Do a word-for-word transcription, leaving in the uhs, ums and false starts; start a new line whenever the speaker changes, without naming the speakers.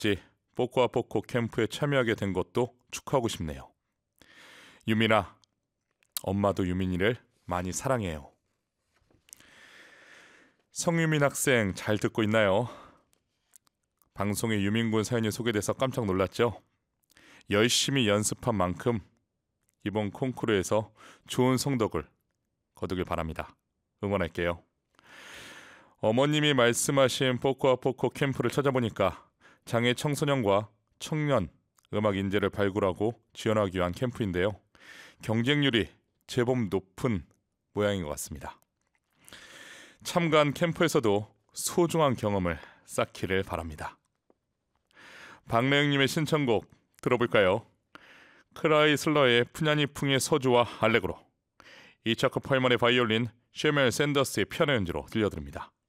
뽀꼬아뽀꼬 캠프에 참여하게 된 것도 축하하고 싶네요. 유민아, 엄마도 유민이를 많이 사랑해요. 성유민 학생 잘 듣고 있나요? 방송에 유민군 사연이 소개돼서 깜짝 놀랐죠? 열심히 연습한 만큼 이번 콩쿠르에서 좋은 성적을 거두길 바랍니다. 응원할게요. 어머님이 말씀하신 뽀꼬아뽀꼬 캠프를 찾아보니까 장애 청소년과 청년 음악 인재를 발굴하고 지원하기 위한 캠프인데요. 경쟁률이 제법 높은 모양인 것 같습니다. 참가한 캠프에서도 소중한 경험을 쌓기를 바랍니다. 박래영님의 신청곡 들어볼까요? 크라이슬러의 푸냐니풍의 서주와 알레그로, 이차크 팔만의 바이올린, 쉐멜 샌더스의 피아노 연주로 들려드립니다.